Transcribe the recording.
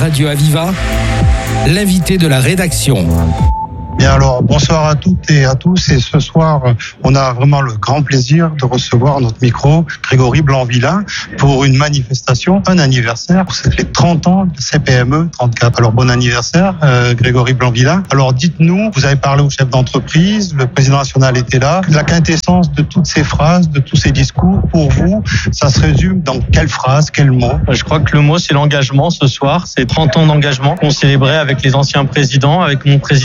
Radio Aviva, l'invité de la rédaction. Bien alors, bonsoir à toutes et à tous. Et ce soir, on a vraiment le grand plaisir de recevoir notre micro, Grégory Blanc-Villain, pour une manifestation, un anniversaire. C'est les 30 ans de CPME 34. Alors, bon anniversaire, Grégory Blanc-Villain. Alors, dites-nous, vous avez parlé au chef d'entreprise, le président national était là. La quintessence de toutes ces phrases, de tous ces discours, pour vous, ça se résume dans quelle phrase, quel mot? Je crois que le mot, c'est l'engagement ce soir. C'est 30 ans d'engagement qu'on célébrait avec les anciens présidents, avec mon président